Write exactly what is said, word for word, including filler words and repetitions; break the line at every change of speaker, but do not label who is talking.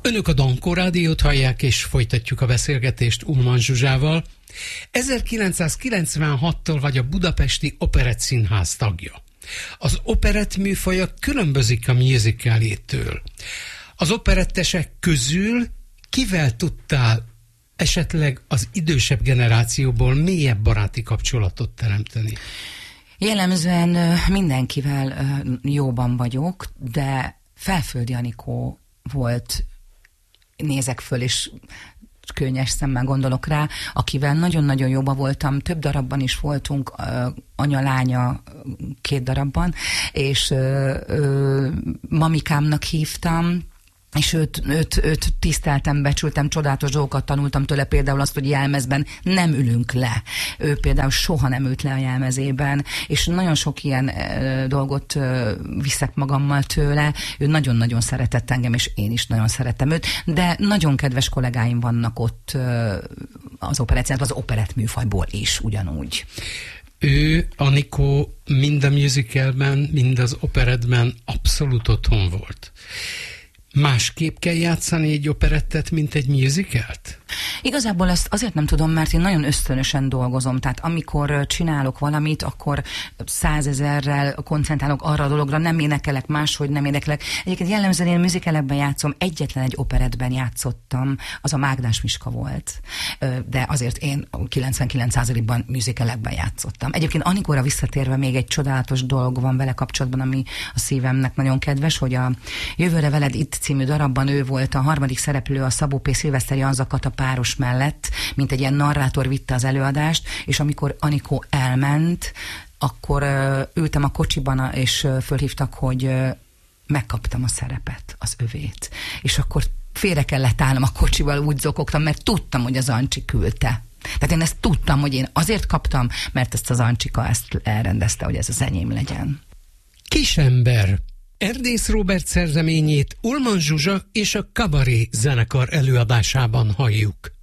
Önök a Dankó Rádiót hallják, és folytatjuk a beszélgetést Ullmann Zsuzsával. ezerkilencszázkilencvenhattól vagy a Budapesti Operett Színház tagja. Az operett műfaja különbözik a musicalétől. Az operettesek közül kivel tudtál esetleg az idősebb generációból mélyebb baráti kapcsolatot teremteni?
Jellemzően mindenkivel jóban vagyok, de Felföldi Anikó volt, nézek föl, és könnyes szemmel gondolok rá, akivel nagyon-nagyon jóban voltam, több darabban is voltunk, anya-lánya két darabban, és ö, ö, mamikámnak hívtam, és őt, őt, őt tiszteltem, becsültem, csodálatos dolgokat tanultam tőle, például azt, hogy jelmezben nem ülünk le. Ő például soha nem ült le a jelmezében, és nagyon sok ilyen e, dolgot e, viszek magammal tőle. Ő nagyon-nagyon szeretett engem, és én is nagyon szerettem őt, de nagyon kedves kollégáim vannak ott e, az operetszínházban, az operett műfajból is ugyanúgy.
Ő, Anikó, mind a musicalben, mind az operettben abszolút otthon volt. Másképp kell játszani egy operettet, mint egy musicalt?
Igazából ezt azért nem tudom, mert én nagyon ösztönösen dolgozom, tehát amikor csinálok valamit, akkor százezerrel koncentrálok arra a dologra, nem énekelek máshogy, nem énekelek. Egyébként jellemzően én musicalekben játszom, egyetlen egy operettben játszottam, az a Mágnás Miska volt, de azért én kilencvenkilenc százalékban musicalekben játszottam. Egyébként Anikóra visszatérve még egy csodálatos dolog van vele kapcsolatban, ami a szívemnek nagyon kedves, hogy a Jövőre veled itt című darabban ő volt a harmadik szereplő a Szabó P. Szilveszteri Anza Kata páros mellett, mint egy ilyen narrátor vitte az előadást, és amikor Anikó elment, akkor uh, ültem a kocsiban, és uh, fölhívtak, hogy uh, megkaptam a szerepet, az övét. És akkor félre kellett állnom a kocsival, úgy zokogtam, mert tudtam, hogy az Ancsi küldte. Tehát én ezt tudtam, hogy én azért kaptam, mert ezt az Ancsika ezt elrendezte, hogy ez az enyém legyen.
Kisember. Erdész Róbert szerzeményét Ullmann Zsuzsa és a Kabaré zenekar előadásában halljuk.